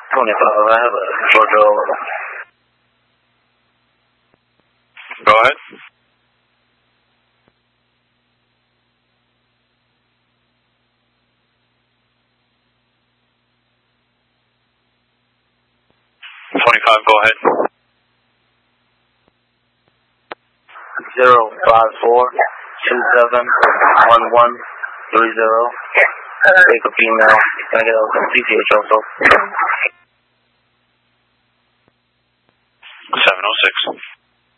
25, I have a Georgia. Go ahead. Go ahead. 054271130. Wake up female. Can I get a CPH also? 706.